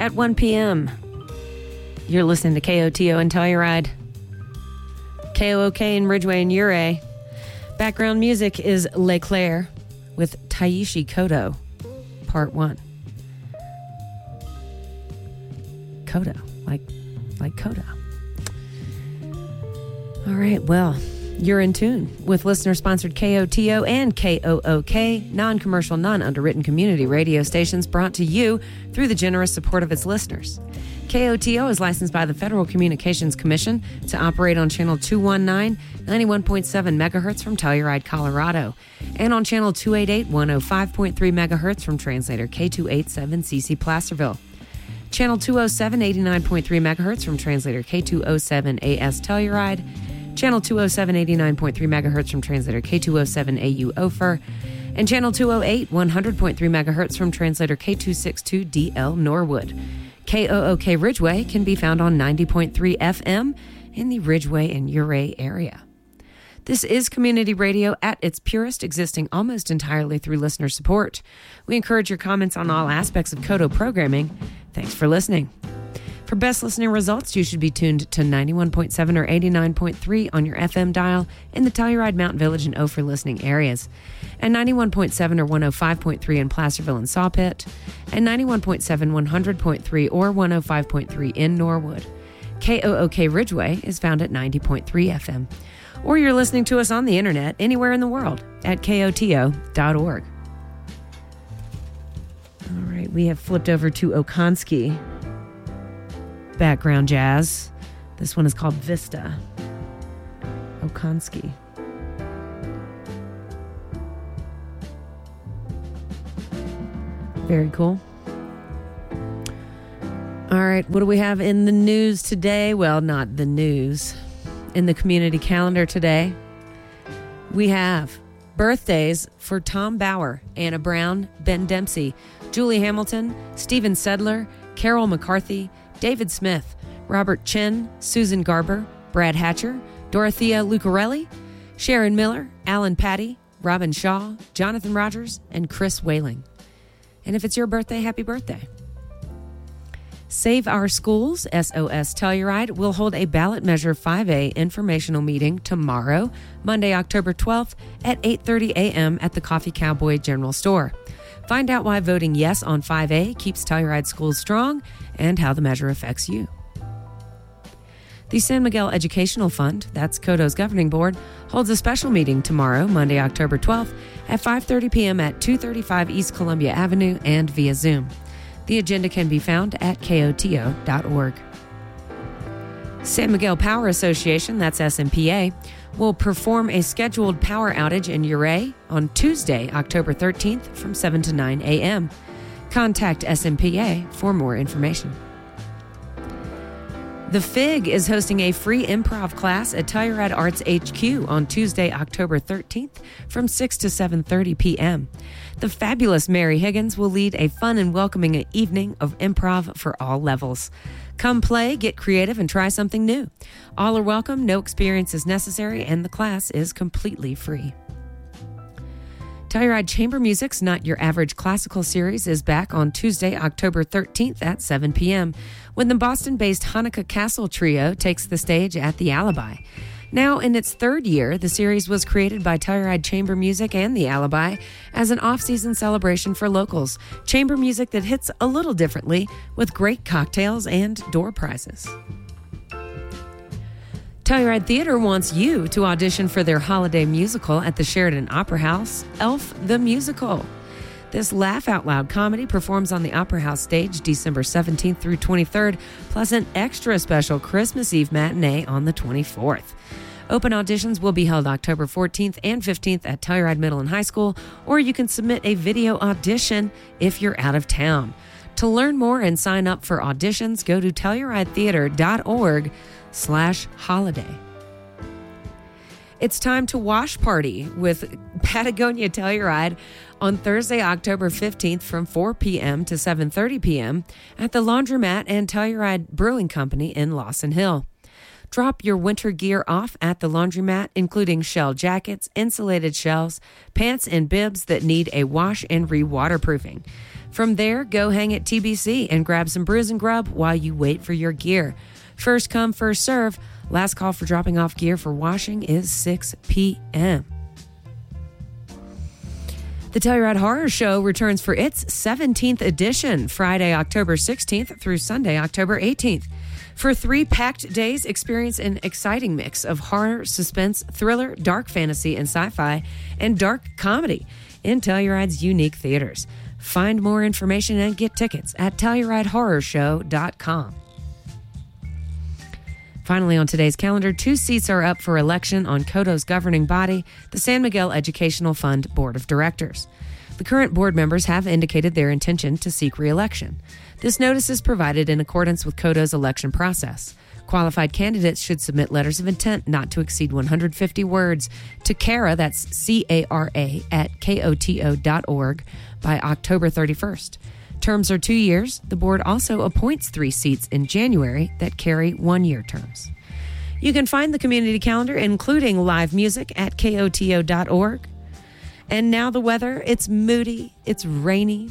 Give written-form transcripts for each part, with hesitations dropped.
at 1 p.m. You're listening to KOTO and Telluride. KOOK in Ridgeway and Ouray. Background music is Le Claire with Taishi Kodo, Part 1. Kodo, like Kodo. All right, well, you're in tune with listener-sponsored KOTO and KOOK, non-commercial, non-underwritten community radio stations brought to you through the generous support of its listeners. KOTO is licensed by the Federal Communications Commission to operate on channel 219, 91.7 megahertz from Telluride, Colorado, and on channel 288, 105.3 megahertz from translator K287CC Placerville. Channel 207, 89.3 megahertz from translator K207AS Telluride. Channel 207, 89.3 megahertz from translator K207AU Ophir. And channel 208, 100.3 megahertz from translator K262DL Norwood. KOOK Ridgeway can be found on 90.3 FM in the Ridgeway and Ouray area. This is community radio at its purest, existing almost entirely through listener support. We encourage your comments on all aspects of KOTO programming. Thanks for listening. For best listening results, you should be tuned to 91.7 or 89.3 on your FM dial in the Telluride, Mount Village, and Ophir listening areas, and 91.7 or 105.3 in Placerville and Sawpit, and 91.7, 100.3 or 105.3 in Norwood. KOOK Ridgeway is found at 90.3 FM. Or you're listening to us on the internet anywhere in the world at KOTO.org. All right, we have flipped over to Okonski background jazz. This one is called Vista. Okonski. Very cool. All right, what do we have in the news today? Well, not the news. In the community calendar today, we have birthdays for Tom Bauer, Anna Brown, Ben Dempsey, Julie Hamilton, Stephen Sedler, Carol McCarthy, David Smith, Robert Chen, Susan Garber, Brad Hatcher, Dorothea Lucarelli, Sharon Miller, Alan Patty, Robin Shaw, Jonathan Rogers, and Chris Whaling. And if it's your birthday, happy birthday. Save Our Schools, SOS Telluride, will hold a ballot measure 5A informational meeting tomorrow, Monday, October 12th at 8:30 a.m. at the Coffee Cowboy General Store. Find out why voting yes on 5A keeps Telluride schools strong and how the measure affects you. The San Miguel Educational Fund, that's KOTO's governing board, holds a special meeting tomorrow, Monday, October 12th at 5:30 p.m. at 235 East Columbia Avenue and via Zoom. The agenda can be found at KOTO.org. San Miguel Power Association, that's SMPA, will perform a scheduled power outage in Ouray on Tuesday, October 13th from 7 to 9 a.m. Contact SMPA for more information. The FIG is hosting a free improv class at Telluride Arts HQ on Tuesday, October 13th from 6 to 7:30 p.m. The fabulous Mary Higgins will lead a fun and welcoming evening of improv for all levels. Come play, get creative, and try something new. All are welcome, no experience is necessary, and the class is completely free. Telluride Chamber Music's Not Your Average Classical series is back on Tuesday, October 13th at 7 p.m. when the Boston-based Hanukkah Castle Trio takes the stage at the Alibi. Now in its third year, the series was created by Telluride Chamber Music and the Alibi as an off-season celebration for locals. Chamber music that hits a little differently with great cocktails and door prizes. Telluride Theater wants you to audition for their holiday musical at the Sheridan Opera House, Elf the Musical. This laugh-out-loud comedy performs on the Opera House stage December 17th through 23rd, plus an extra special Christmas Eve matinee on the 24th. Open auditions will be held October 14th and 15th at Telluride Middle and High School, or you can submit a video audition if you're out of town. To learn more and sign up for auditions, go to telluridetheater.org/holiday. It's time to wash party with Patagonia Telluride on Thursday, October 15th from 4 p.m. to 7:30 p.m. at the Laundromat and Telluride Brewing Company in Lawson Hill. Drop your winter gear off at the laundromat, including shell jackets, insulated shells, pants, and bibs that need a wash and re-waterproofing. From there, go hang at TBC and grab some brews and grub while you wait for your gear. First come, first serve. Last call for dropping off gear for washing is 6 p.m. The Telluride Horror Show returns for its 17th edition, Friday, October 16th through Sunday, October 18th. For 3 packed days, experience an exciting mix of horror, suspense, thriller, dark fantasy, and sci-fi, and dark comedy in Telluride's unique theaters. Find more information and get tickets at TellurideHorrorShow.com. Finally, on today's calendar, 2 seats are up for election on Codo's governing body, the San Miguel Educational Fund Board of Directors. The current board members have indicated their intention to seek re-election. This notice is provided in accordance with Codo's election process. Qualified candidates should submit letters of intent not to exceed 150 words to CARA, that's C-A-R-A, at KOTO.org by October 31st. Terms are 2 years. The board also appoints 3 seats in January that carry 1-year terms. You can find the community calendar, including live music, at KOTO.org. And now the weather. It's moody. It's rainy.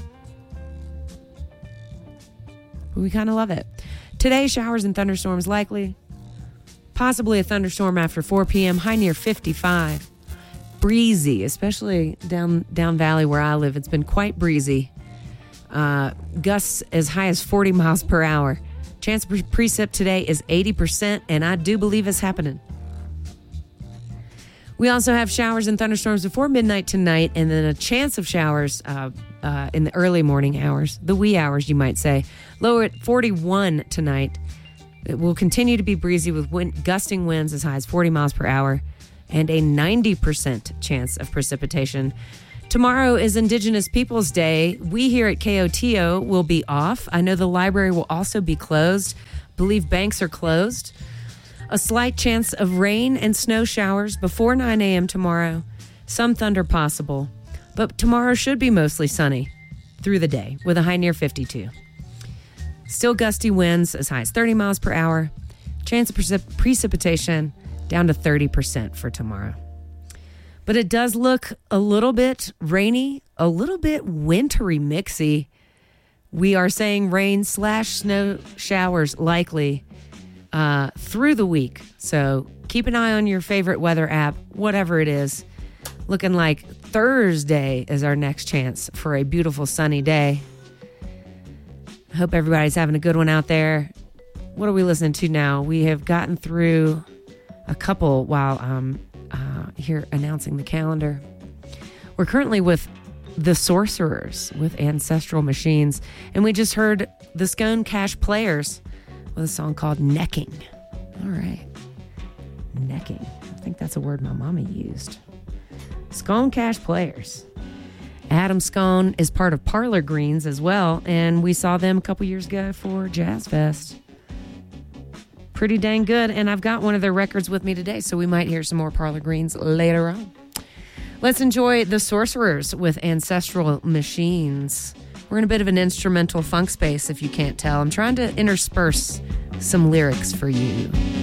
We kind of love it. Today, showers and thunderstorms likely. Possibly a thunderstorm after 4 p.m. High near 55. Breezy, especially down valley where I live. It's been quite breezy. Gusts as high as 40 miles per hour. Chance of precip today is 80%, and I do believe it's happening. We also have showers and thunderstorms before midnight tonight, and then a chance of showers in the early morning hours, the wee hours, you might say. Low at 41 tonight. It will continue to be breezy with gusting winds as high as 40 miles per hour and a 90% chance of precipitation. Tomorrow is Indigenous Peoples Day. We here at KOTO will be off. I know the library will also be closed. I believe banks are closed. A slight chance of rain and snow showers before 9 a.m. tomorrow. Some thunder possible. But tomorrow should be mostly sunny through the day with a high near 52. Still gusty winds as high as 30 miles per hour. Chance of precipitation down to 30% for tomorrow. But it does look a little bit rainy, a little bit wintry mixy. We are saying rain/snow showers likely through the week. So keep an eye on your favorite weather app, whatever it is. Looking like Thursday is our next chance for a beautiful sunny day. I hope everybody's having a good one out there. What are we listening to now? We have gotten through a couple while here announcing the calendar. We're currently with The Sorcerers with Ancestral Machines, and we just heard the Scone Cash Players with a song called Necking. All right. Necking. I think that's a word my mama used. Scone Cash Players. Adam Scone is part of Parlor Greens as well, and we saw them a couple years ago for Jazz Fest. Pretty dang good, and I've got one of their records with me today, so we might hear some more Parlor Greens later on. Let's enjoy The Sorcerers with Ancestral Machines. We're in a bit of an instrumental funk space, if you can't tell. I'm trying to intersperse some lyrics for you.